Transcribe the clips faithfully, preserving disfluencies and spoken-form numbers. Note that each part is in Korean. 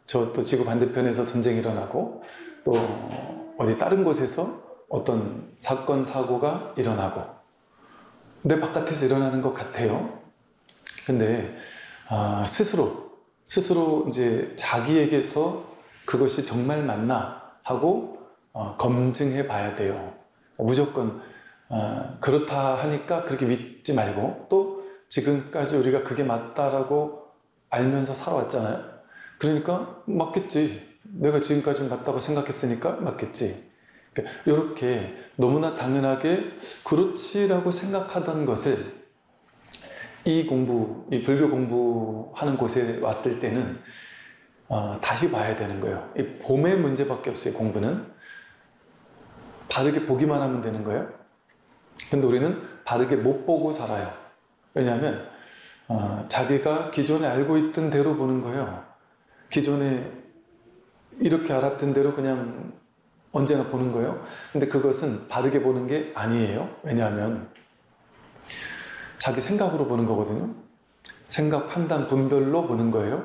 저 또 지구 반대편에서 전쟁이 일어나고 또 어디 다른 곳에서 어떤 사건, 사고가 일어나고 내 바깥에서 일어나는 것 같아요. 근데 아, 스스로 스스로 이제 자기에게서 그것이 정말 맞나 하고 어, 검증해 봐야 돼요. 무조건 어, 그렇다 하니까 그렇게 믿지 말고, 또 지금까지 우리가 그게 맞다라고 알면서 살아왔잖아요. 그러니까 맞겠지. 내가 지금까지 맞다고 생각했으니까 맞겠지. 이렇게 너무나 당연하게 그렇지라고 생각하던 것을 이 공부, 이 불교 공부하는 곳에 왔을 때는 어, 다시 봐야 되는 거예요. 이 봄의 문제밖에 없어요. 공부는 바르게 보기만 하면 되는 거예요. 근데 우리는 바르게 못 보고 살아요. 왜냐하면 어, 자기가 기존에 알고 있던 대로 보는 거예요. 기존에 이렇게 알았던 대로 그냥 언제나 보는 거예요. 근데 그것은 바르게 보는 게 아니에요. 왜냐하면 자기 생각으로 보는 거거든요. 생각, 판단, 분별로 보는 거예요.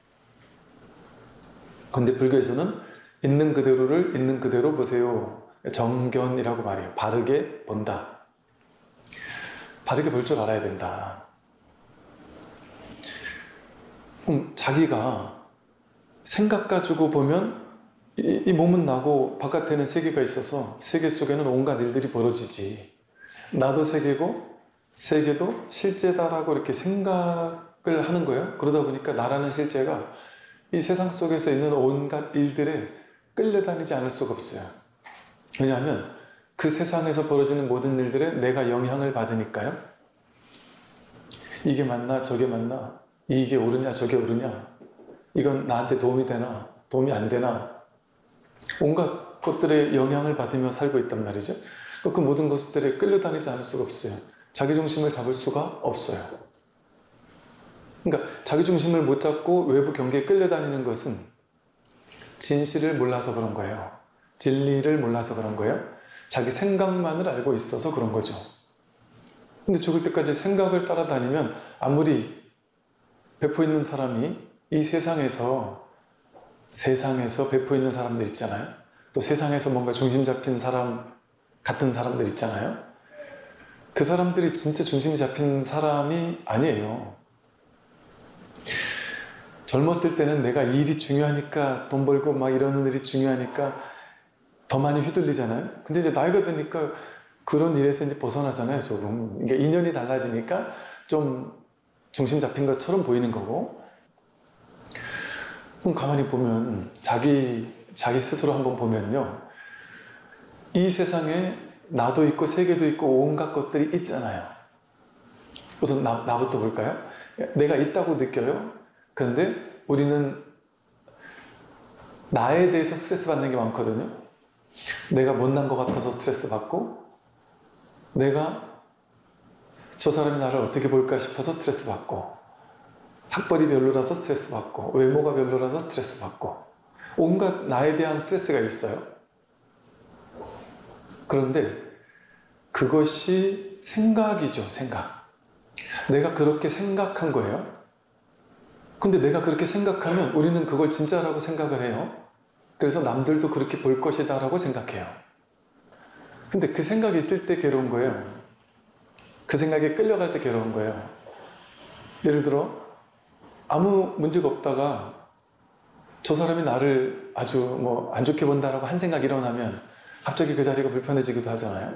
근데 불교에서는 있는 그대로를 있는 그대로 보세요. 정견이라고 말해요. 바르게 본다. 바르게 볼 줄 알아야 된다. 그럼 자기가 생각 가지고 보면 이, 이 몸은 나고 바깥에는 세계가 있어서 세계 속에는 온갖 일들이 벌어지지. 나도 세계고 세계도 실제다라고 이렇게 생각을 하는 거예요. 그러다 보니까 나라는 실제가 이 세상 속에서 있는 온갖 일들에 끌려다니지 않을 수가 없어요. 왜냐하면 그 세상에서 벌어지는 모든 일들에 내가 영향을 받으니까요. 이게 맞나 저게 맞나, 이게 옳으냐 저게 옳으냐, 이건 나한테 도움이 되나 도움이 안 되나, 온갖 것들에 영향을 받으며 살고 있단 말이죠. 그 모든 것들에 끌려다니지 않을 수가 없어요. 자기중심을 잡을 수가 없어요. 그러니까 자기중심을 못 잡고 외부 경계에 끌려다니는 것은 진실을 몰라서 그런 거예요. 진리를 몰라서 그런 거예요. 자기 생각만을 알고 있어서 그런 거죠. 근데 죽을 때까지 생각을 따라다니면 아무리 배포 있는 사람이 이 세상에서 세상에서 배포 있는 사람들 있잖아요. 또 세상에서 뭔가 중심 잡힌 사람 같은 사람들 있잖아요. 그 사람들이 진짜 중심이 잡힌 사람이 아니에요. 젊었을 때는 내가 일이 중요하니까 돈 벌고 막 이러는 일이 중요하니까 더 많이 휘둘리잖아요. 근데 이제 나이가 드니까 그런 일에서 이제 벗어나잖아요, 조금. 그러니까 인연이 달라지니까 좀 중심 잡힌 것처럼 보이는 거고. 그럼 가만히 보면 자기, 자기 스스로 한번 보면요. 이 세상에 나도 있고 세계도 있고 온갖 것들이 있잖아요. 우선 나, 나부터 볼까요? 내가 있다고 느껴요. 그런데 우리는 나에 대해서 스트레스 받는 게 많거든요. 내가 못난 것 같아서 스트레스 받고, 내가 저 사람이 나를 어떻게 볼까 싶어서 스트레스 받고, 학벌이 별로라서 스트레스 받고, 외모가 별로라서 스트레스 받고, 온갖 나에 대한 스트레스가 있어요. 그런데 그것이 생각이죠, 생각. 내가 그렇게 생각한 거예요. 근데 내가 그렇게 생각하면 우리는 그걸 진짜라고 생각을 해요. 그래서 남들도 그렇게 볼 것이다 라고 생각해요. 근데 그 생각이 있을 때 괴로운 거예요. 그 생각에 끌려갈 때 괴로운 거예요. 예를 들어 아무 문제가 없다가 저 사람이 나를 아주 뭐 안 좋게 본다라고 한 생각이 일어나면 갑자기 그 자리가 불편해지기도 하잖아요.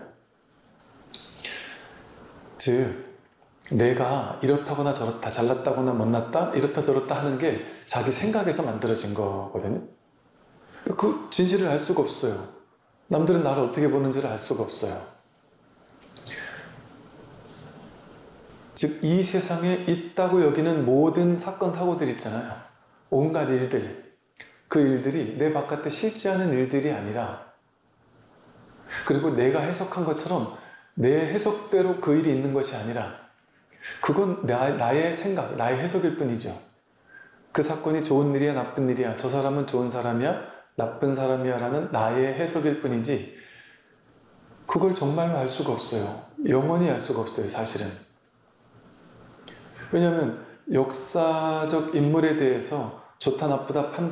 즉 내가 이렇다거나 저렇다, 잘났다거나 못났다, 이렇다 저렇다 하는 게 자기 생각에서 만들어진 거거든요. 그 진실을 알 수가 없어요. 남들은 나를 어떻게 보는지를 알 수가 없어요. 즉 이 세상에 있다고 여기는 모든 사건, 사고들 있잖아요. 온갖 일들, 그 일들이 내 바깥에 실제하는 일들이 아니라, 그리고 내가 해석한 것처럼 내 해석대로 그 일이 있는 것이 아니라, 그건 나, 나의 생각, 나의 해석일 뿐이죠. 그 사건이 좋은 일이야 나쁜 일이야, 저 사람은 좋은 사람이야 나쁜 사람이야 라는 나의 해석일 뿐이지, 그걸 정말로 알 수가 없어요. 영원히 알 수가 없어요, 사실은. 왜냐하면 역사적 인물에 대해서 좋다 나쁘다 판단